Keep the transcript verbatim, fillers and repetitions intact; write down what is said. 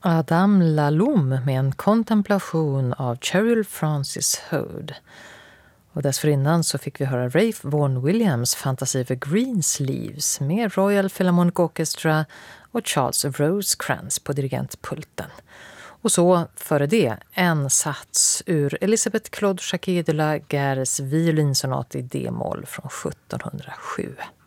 Adam Laloum med en kontemplation av Cheryl Francis Hode. Och dessförinnan så fick vi höra Ralph Vaughan Williams fantasi för Greensleeves med Royal Philharmonic Orchestra och Charles Rosecrans på dirigentpulten. Och så före det en sats ur Elisabeth Claude Jacquet de la Guerres violinsonat i D-moll från sjuttonhundrasju.